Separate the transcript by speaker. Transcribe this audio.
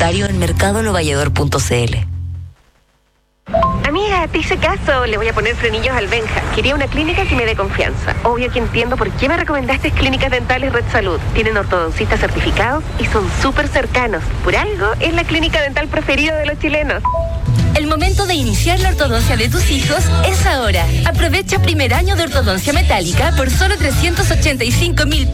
Speaker 1: horario en mercadolovalledor.cl.
Speaker 2: Amiga, te hice caso, le voy a poner frenillos al Benja. Quería una clínica que me dé confianza. Obvio que entiendo por qué me recomendaste Clínicas Dentales Red Salud. Tienen ortodoncistas certificados y son súper cercanos. Por algo, es la clínica dental preferida de los chilenos.
Speaker 3: El momento de iniciar la ortodoncia de tus hijos es ahora. Aprovecha primer año de ortodoncia metálica por solo 385.000